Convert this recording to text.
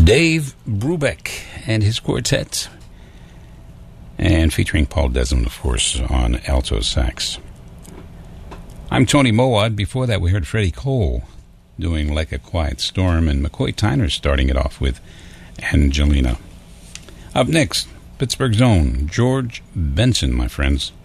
Dave Brubeck and his quartet, and featuring Paul Desmond, of course, on alto sax. I'm Tony Mowat. Before that, we heard Freddie Cole doing Like a Quiet Storm, and McCoy Tyner starting it off with Angelina. Up next, Pittsburgh's own George Benson, my friends.